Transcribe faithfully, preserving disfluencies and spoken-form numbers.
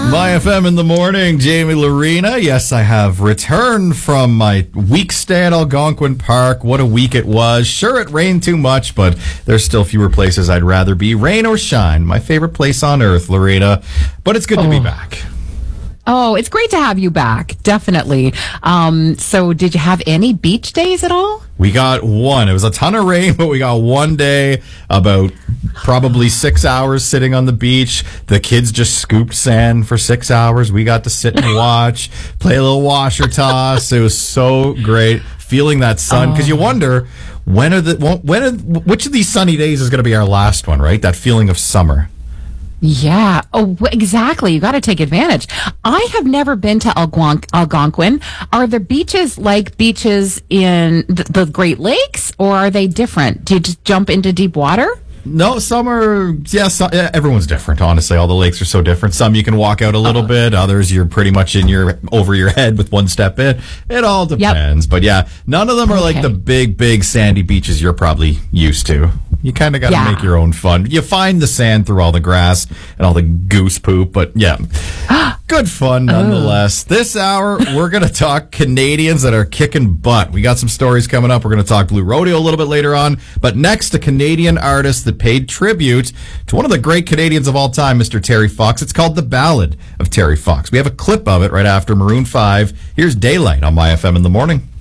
My F M in the morning, Jamie Lorena. Yes, I have returned from my week stay at Algonquin Park. What a week it was. Sure, it rained too much, but there's still fewer places I'd rather be. Rain or shine, my favorite place on earth, Lorena. But it's good oh. to be back. Oh, it's great to have you back. Definitely. Um, so did you have any beach days at all? We got one. It was a ton of rain, but we got one day, about probably six hours sitting on the beach. The kids just scooped sand for six hours. We got to sit and watch, play a little washer toss. It was so great feeling that sun, because oh. you wonder, when are the when are, which of these sunny days is going to be our last one, right? That feeling of summer. Yeah. Oh, exactly. You got to take advantage. I have never been to Algonquin. Algonquin. Are the beaches like beaches in the, the Great Lakes, or are they different? Do you just jump into deep water? No, some are, yeah, some, yeah, everyone's different, honestly. All the lakes are so different. Some you can walk out a little uh, bit. Others you're pretty much in your, over your head with one step in. It all depends. Yep. But yeah, none of them are okay. like the big, big sandy beaches you're probably used to. You kind of got to yeah. make your own fun. You find the sand through all the grass and all the goose poop, but yeah, good fun nonetheless. Oh. This hour, we're going to talk Canadians that are kicking butt. We got some stories coming up. We're going to talk Blue Rodeo a little bit later on, but next, a Canadian artist that paid tribute to one of the great Canadians of all time, Mister Terry Fox. It's called The Ballad of Terry Fox. We have a clip of it right after Maroon five. Here's Daylight on My F M in the morning.